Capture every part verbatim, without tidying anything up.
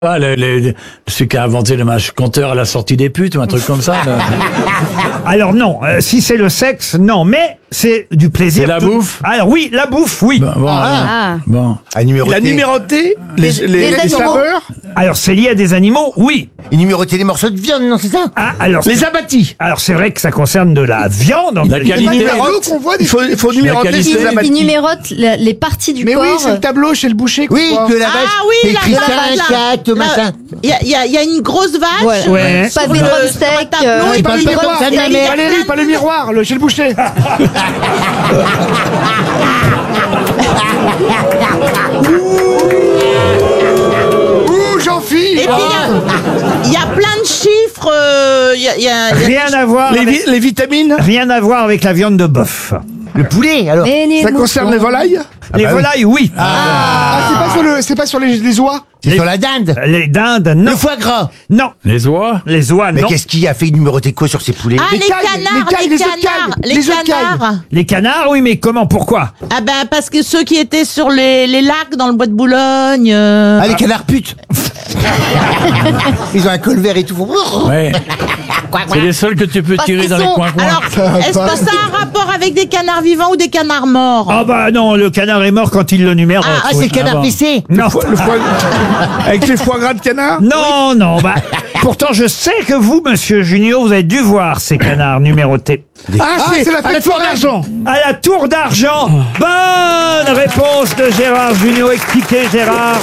Ah, le, le, celui qui a inventé le match compteur à la sortie des putes ou un truc comme ça. Là. Alors non, euh, si c'est le sexe, non, mais c'est du plaisir. C'est la tout... bouffe. Alors oui, la bouffe, oui. Bon, bon, Ah. euh, bon. À numéroter. Il a numéroté les, les, les, les animaux. saveurs, Alors c'est lié à des animaux, oui. Il numérotait les morceaux de viande, non, c'est ça? Ah, alors les c'est- abattis. alors c'est vrai que ça concerne de la viande. en La quelque qualité. sorte. Les loups qu'on voit, il faut, il faut numéroter qualité. les Il, abattis. il numérote la- les parties du Mais corps. oui, c'est le tableau chez le boucher. qu'on Oui, voit. que la vache, Ah oui, c'est la écrit vache, cinq, là. quatre, machin. Il y a, il y a- il y a une grosse vache. Ouais. Ouais. Pas de Sur le- drumstick. sur un tableau, euh, et C'est pas le puis, miroir. il y a- il y a Valérie, plein pas de- le miroir, le, chez le boucher. Ouh, Jean-Philippe. Et puis, il y a- il y, a plein de chiffres. euh, Il y a, il y a- il y a- Rien à voir. Les, avec... vi- les vitamines, Rien à voir avec la viande de bœuf. Le poulet, alors. et les ça concerne les moussons. volailles. les bah oui. volailles, oui. Ah, c'est pas sur le, c'est pas sur les, les oies. C'est sur la dinde. Les dindes, non. Le foie gras. Non. Les oies. Les oies, Mais non. qu'est-ce qui a fait numéroter quoi sur ces poulets? Ah, les, Les cailles, canards, les cailles, les, les œufs de canards, cailles, les, les œufs de cailles. canards. Les canards, oui, mais comment, pourquoi? Ah ben parce que ceux qui étaient sur les, les lacs dans le bois de Boulogne. euh, Ah, les canards putes. Ils ont un col vert et tout. Ouais. C'est les seuls que tu peux Parce tirer qu'ils dans les sont- coins-coins. Alors, est-ce que ça a un rapport avec des canards vivants ou des canards morts? Ah bah non, le canard est mort quand il le numérote. Ah, c'est oui. le canard bon. pissé. Non. Le foie, avec les foie gras de canard. Non, non, bah, pourtant je sais que vous, monsieur Junio, vous avez dû voir ces canards numérotés. Ah, Ah, c'est la à la fête tour foraine. d'argent. À la tour d'argent. Bonne réponse de Gérard Junio. Expliquez, Gérard.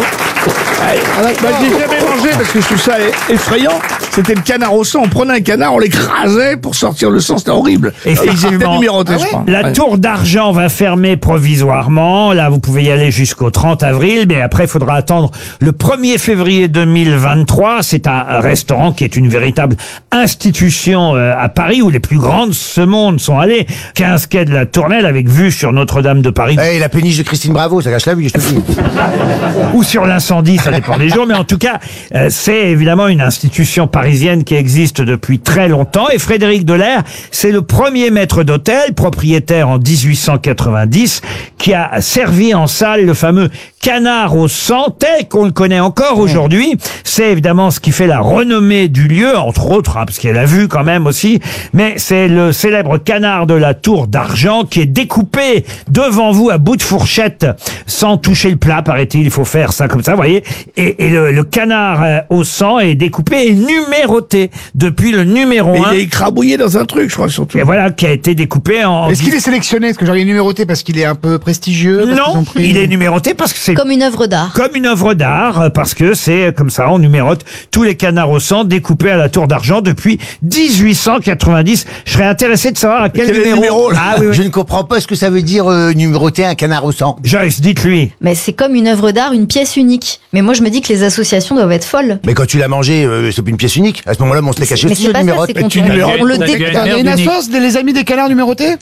Bah, j'ai jamais mangé parce que je trouve ça effrayant. C'était le canard au sang. On prenait un canard, on l'écrasait pour sortir le sang. C'était horrible. Et ils étaient Effectivement. numérotés, je crois. La Ouais. tour d'argent va fermer provisoirement. Là, vous pouvez y aller jusqu'au trente avril, mais après, il faudra attendre le premier février deux mille vingt-trois. C'est un restaurant qui est une véritable institution euh, à Paris, où les plus grandes de ce monde sont allées. quinze quai de la Tournelle, avec vue sur Notre-Dame de Paris. Eh, la péniche de Christine Bravo, ça gâche la vue, je te le dis. Ou sur l'incendie, ça dépend des jours, mais en tout cas, euh, c'est évidemment une institution parisienne qui existe depuis très longtemps. Et Frédéric Delair, c'est le premier maître d'hôtel, propriétaire en dix-huit cent quatre-vingt-dix, qui a servi en salle le fameux canard au sang, tel qu'on le connaît encore aujourd'hui. C'est évidemment ce qui fait la renommée du lieu, entre autres, hein, parce qu'il y a la vue quand même aussi, mais c'est le célèbre canard de la Tour d'Argent qui est découpé devant vous à bout de fourchette, sans toucher le plat, paraît-il. Il faut faire ça comme ça, vous voyez. Et, et le, le canard euh, au sang est découpé et numéroté depuis le numéro Et un. il est écrabouillé dans un truc, je crois, surtout. Et voilà, qui a été découpé en... Est-ce qu'il est sélectionné? Est-ce que genre il est numéroté parce qu'il est un peu prestigieux? parce qu'ils Non, ont pris- il est numéroté parce que c'est Comme une œuvre d'art. comme une œuvre d'art, euh, parce que c'est euh, comme ça, on numérote tous les canards au sang découpés à la Tour d'Argent depuis dix-huit cent quatre-vingt-dix. Je serais intéressé de savoir à quel, Quel est le numéro. numéro, là Ah oui, oui. Je ne comprends pas ce que ça veut dire euh, numéroter un canard au sang. Joyce, dites-lui. Mais c'est comme une œuvre d'art, une pièce unique. Mais moi, je me dis que les associations doivent être folles. Mais quand tu l'as mangé, euh, c'est plus une pièce unique. À ce moment-là, on se l'est caché Mais aussi, c'est le pas ça, numérote. c'est quand tu on, numérotes, on le t'as dé... gagné. Il y a une Unique. assoce des amis des canards numérotés?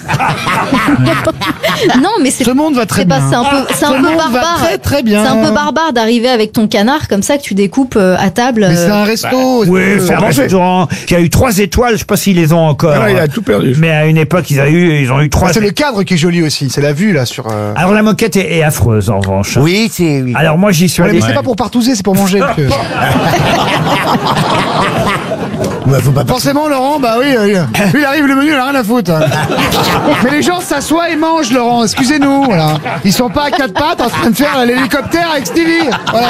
Non, mais c'est Ce monde va très c'est pas- bien. c'est un peu, c'est Ce un peu monde va barbare. très très bien. C'est un peu barbare d'arriver avec ton canard comme ça que tu découpes euh, à table. Mais c'est euh, un resto. Oui, c'est un pour manger. restaurant qui a eu trois étoiles. Je sais pas s'ils les ont encore. Ah, il a tout perdu. Mais à une époque, ils, avaient eu, ils ont eu trois. Ah, c'est le cadre qui est joli aussi. C'est la vue là sur. euh, Alors la moquette est, est affreuse en revanche. Oui, c'est... Oui. Alors moi j'y suis ouais, allé. mais c'est pas pour partouzer, c'est pour manger. monsieur. Ouais, faut pas Forcément, Laurent, bah oui, euh, lui il arrive le menu, il a rien à foutre. hein. Mais les gens s'assoient et mangent, Laurent. Excusez-nous, voilà. Ils sont pas à quatre pattes en train de faire l'hélicoptère avec Stevie. Voilà.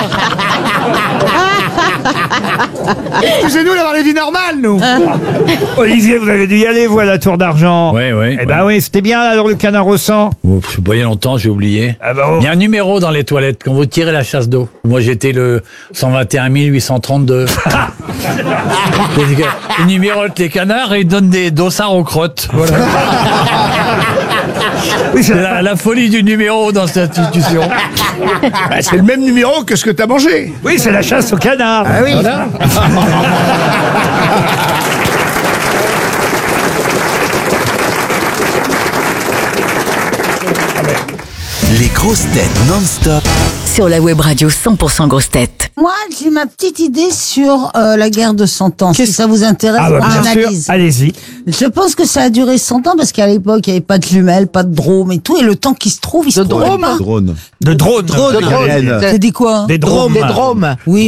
Excusez-nous d'avoir les vies normales, nous. Olivier, vous avez dû y aller, vous, à la Tour d'Argent. Oui, oui. Eh ben oui, c'était bien alors le canard au sang. Ouf, je voyais longtemps, j'ai oublié. Ah bah, oh. Il y a un numéro dans les toilettes quand vous tirez la chasse d'eau. Moi, j'étais le cent vingt et un mille huit cent trente-deux. Il numérote les canards et il donne des dossards aux crottes. Voilà. Oui, c'est C'est la, la folie du numéro dans cette institution. Bah, c'est le même numéro que ce que t'as mangé. oui, c'est la chasse au canard. Ah oui. Voilà. Les grosses têtes non-stop Sur la web radio cent pour cent grosses têtes. Moi, j'ai ma petite idée sur euh, la guerre de cent ans, si ça vous intéresse, Ah bah, mon bien sûr. analyse. Allez-y. Je pense que ça a duré cent ans parce qu'à l'époque, il n'y avait pas de jumelles, pas de drôme et tout, et le temps qui se trouve, il se trouve pas. De drones. C'est dit quoi? Des drones. Oui,